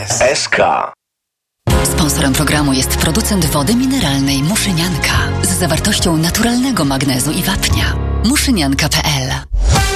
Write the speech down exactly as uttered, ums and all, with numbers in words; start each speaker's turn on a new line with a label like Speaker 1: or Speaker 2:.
Speaker 1: kres S K.
Speaker 2: Sponsorem programu jest producent wody mineralnej Muszynianka z zawartością naturalnego magnezu i wapnia. muszynianka kropka p l